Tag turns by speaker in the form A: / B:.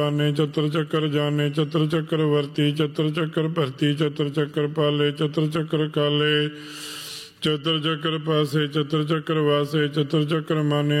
A: जाने चतुर चक्र जाने चतुर चक्र वर्ती चतुर चक्र भरती चतुर चक्र पाले चतुर चक्र काले चतुर चक्र पासे चतुर चक्र वासे चतुर चक्र माने